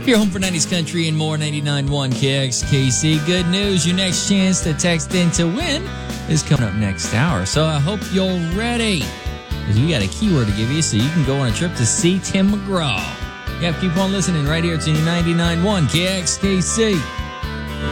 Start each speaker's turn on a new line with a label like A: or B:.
A: You're home for 90s country and more. 99.1 KXKC. Good news. Your next chance to text in to win is coming up next hour. So I hope you're ready, because we got a keyword to give you so you can go on a trip to see Tim McGraw. Yeah, keep on listening right here to 99.1 KXKC.